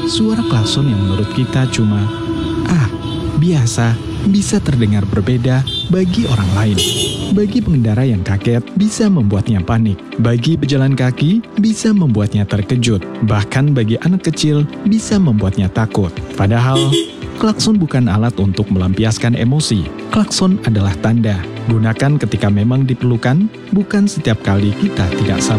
Suara klakson yang menurut kita cuma, biasa, bisa terdengar berbeda bagi orang lain. Bagi pengendara yang kaget, bisa membuatnya panik. Bagi pejalan kaki, bisa membuatnya terkejut. Bahkan bagi anak kecil, bisa membuatnya takut. Padahal, klakson bukan alat untuk melampiaskan emosi. Klakson adalah tanda. Gunakan ketika memang diperlukan, bukan setiap kali kita tidak sabar.